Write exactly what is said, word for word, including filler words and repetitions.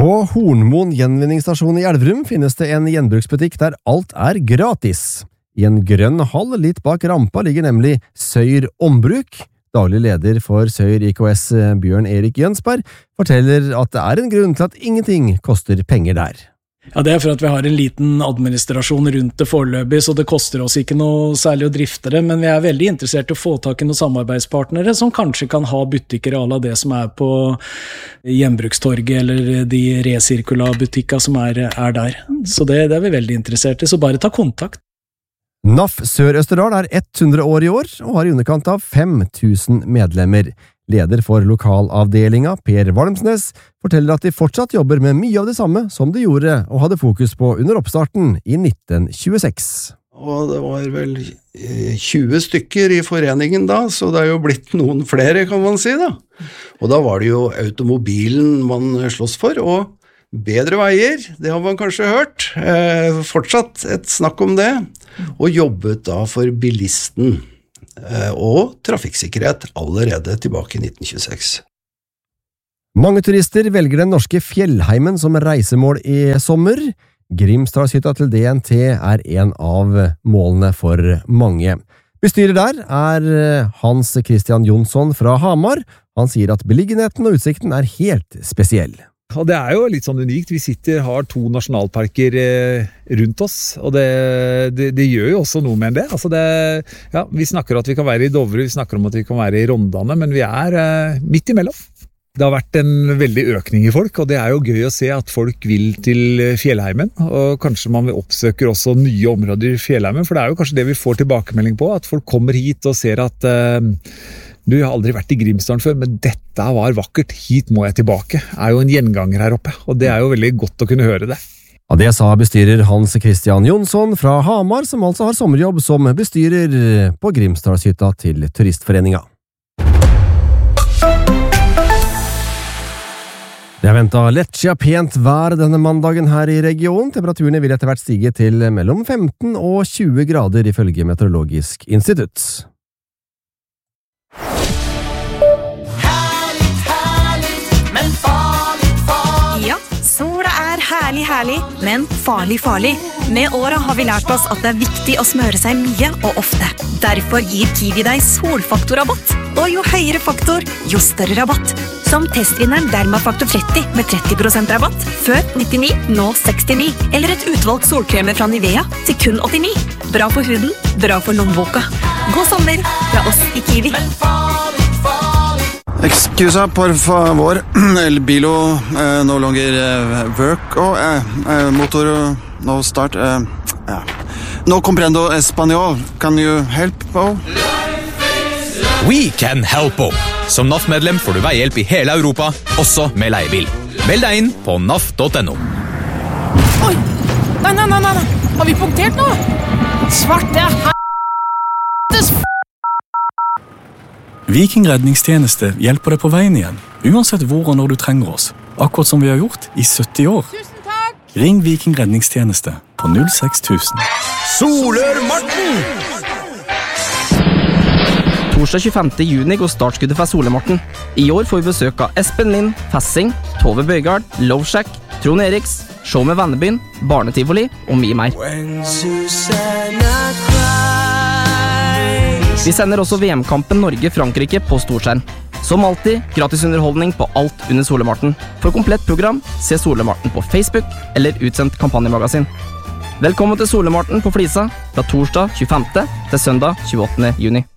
På Hornmoen gjenvinningsstasjon i Elverum finnes det en gjenbruksbutikk der alt er gratis. I en grønn hall litt bak rampa ligger nemlig Søyr Ombruk. Daglig leder for Søyr I K S Bjørn Erik Jønsberg forteller at det er en grunn til at ingenting koster penger der. Ja, det er for at vi har en liten administrasjon rundt det foreløpig, så det koster oss ikke noe særlig å drifte det, men vi er veldig interessert i å få tak i noen samarbeidspartnere som kanskje kan ha butikker av det som er på Gjenbrukstorget eller de resirkula-butikka som er, er der. Så det, det er vi veldig interessert i, så bare ta kontakt. N A F Sør-Østerdal er hundre år i år og har i underkant av fem tusen medlemmer. Leder for lokalavdelinga, Per Valmsnes, forteller at de fortsatt jobber med mye av det samme som de gjorde og hadde fokus på under oppstarten i nitten tjueseks. Og det var vel tjue stykker i foreningen da, så det er jo blitt noen flere, kan man si da. Og da var det jo automobilen man slåss for, og bedre veier, det har man kanskje hørt. Eh, fortsatt et snakk om det, og jobbet da for bilisten og trafikksikkerhet allerede tilbake i nitten tjueseks. Mange turister velger den norske fjellheimen som reisemål i sommer. Grimstadhytta til D N T er en av målene for mange. Bestyrer der er Hans Christian Jonsson fra Hamar. Han sier at beliggenheten og utsikten er helt spesiell. Og det er jo litt sånn unikt. Vi sitter, har to nasjonalparker eh, rundt oss, og det, det, det gjør jo også noe med det. Altså det ja, vi snakker at vi kan være i Dovre, vi snakker om at vi kan være i Rondane, men vi er eh, midt imellom. Det har vært en veldig økning i folk, og det er jo gøy å se at folk vil til fjellheimen, og kanskje man vil oppsøke også nye områder i fjellheimen, for det er jo kanskje det vi får tilbakemelding på, at folk kommer hit og ser at eh, du har aldri vært i Grimstaden før, men dette var vakkert, hit må jeg tilbake. Det er jo en gjenganger her oppe, og det er jo veldig godt å kunne høre det. Ja, det sa bestyrer Hans Christian Jonsson fra Hamar, som altså har sommerjobb som bestyrer på Grimstadshytta til Turistforeninga. Det er ventet lettsja pent vær denne mandagen her i regionen. Temperaturene vil etter hvert stige til mellom femten og tjue grader ifølge Meteorologisk institutt. Herlig, herlig, men farlig, farlig. Med åra har vi lært oss at det er viktig å smøre seg mye og ofte. Derfor gir Kiwi deg solfaktorrabatt. Og jo høyere faktor, jo større rabatt. Som testvinneren Dermafaktor tretti med tretti prosent rabatt. Før nittini, nå sekstini. Eller et utvalgt solkremer fra Nivea til kun åttini. Bra for huden, bra for lommeboka. God sommer fra oss i Kiwi. Excusa, por favor, el bilo eh, no longer eh, work, og eh, eh, motor no start, eh, ja. No comprendo español, can you help, oh? We can help, oh. Som N A F-medlem får du veihjelp i hele Europa, også med leiebil. Meld deg inn på naf punktum no. Oi, nei, nei, nei, nei, har vi punktert nå? Svarte helvetes f***! Viking redningstjeneste hjelper deg på veien igjen, uansett hvor og når du trenger oss. Akkurat som vi har gjort i sytti år. Tusen takk! Ring Viking redningstjeneste på null seks tusen. Solør Marten! Torsdag tjuefemte juni går startskuddet for Solør Marten. I år får vi besøk av Espen Lind, Fassing, Tove Bøygard, Loveshack, Trond Eriks, Show med Vennebyen, Barnetivoli og mye mer. Vi sender også V M-kampen Norge-Frankrike på storskjerm. Som alltid, gratis underholdning på alt under Solør Marten. For komplett program, se Solør Marten på Facebook eller utsendt kampanjemagasin. Velkommen til Solør Marten på Flisa fra torsdag tjuefemte til søndag tjueåttende juni.